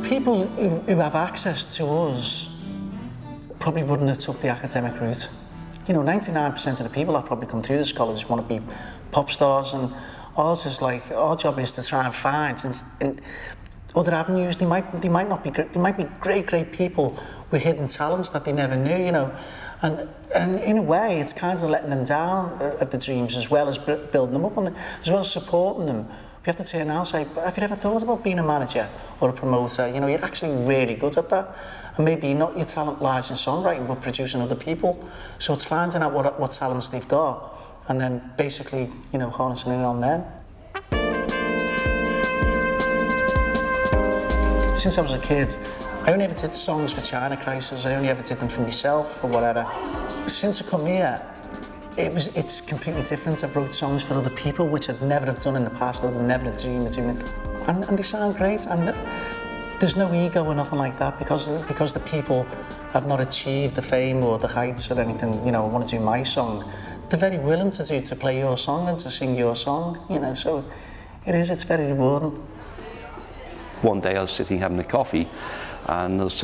people who have access to us probably wouldn't have took the academic route. You know, 99% of the people that probably come through this college want to be pop stars, and ours is like, our job is to try and find and other avenues. They might not be great, they might be great people with hidden talents that they never knew, you know. And in a way, it's kind of letting them down of the dreams, as well as building them up, and as well as supporting them. We have to turn around and say, have you ever thought about being a manager or a promoter? You know, you're actually really good at that. And maybe not your talent lies in songwriting, but producing other people. So it's finding out what talents they've got, and then basically, you know, harnessing in on them. Since I was a kid, I only ever did songs for China Crisis. I only ever did them for myself or whatever. Since I come here, it's completely different. I've wrote songs for other people, which I'd never have done in the past. I'd never have dreamed of doing it. And they sound great. And there's no ego or nothing like that, because the people have not achieved the fame or the heights or anything. You know, I want to do my song. They're very willing to play your song and to sing your song. You know, so it's very rewarding. One day I was sitting having a coffee, and there was